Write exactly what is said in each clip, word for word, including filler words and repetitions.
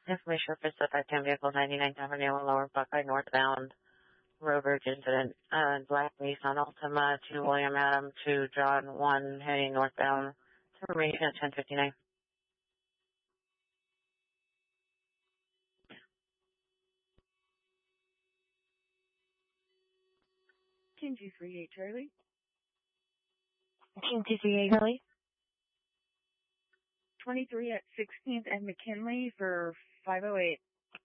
Information for Pacific ten vehicle ninety-ninth Avenue Lower Buckeye northbound road rage incident. Uh, Black Nissan Altima to William Adam to John one heading northbound. Information at ten fifty-nine. Team G thirty-eight Charlie. Team G thirty-eight Charlie. twenty-three at sixteenth and McKinley for five oh eight.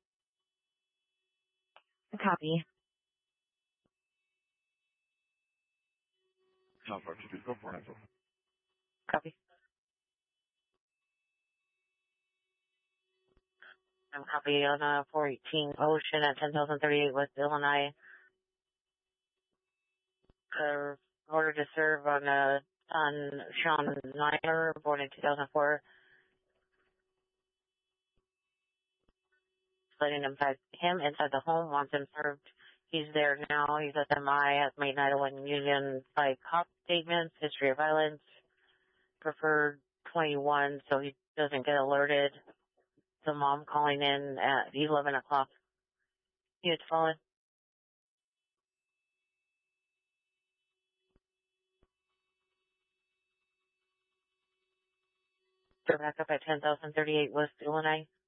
Copy. Copy. I'm copy on uh, four eighteen Ocean at ten thousand thirty-eight West Illinois. Uh, order to serve on uh, on Sean Niner, born in two thousand four. Letting him, inside, him inside the home, wants him served. He's there now. He's at M I at Main Idlewild Union by cop statements, history of violence, preferred twenty-one, so he doesn't get alerted. The mom calling in at eleven o'clock. Units fallen. They're back up at ten thousand thirty-eight West Illinois.